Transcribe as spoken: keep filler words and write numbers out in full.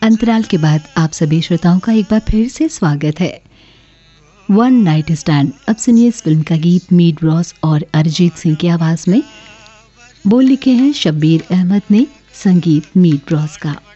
अंतराल के बाद आप सभी श्रोताओं का एक बार फिर से स्वागत है। One night stand. अब सुनिए इस फिल्म का गीत मीड रॉस और अरिजीत सिंह की आवाज़ में। बोल लिखे हैं शब्बीर अहमद ने, संगीत मीड रॉस का।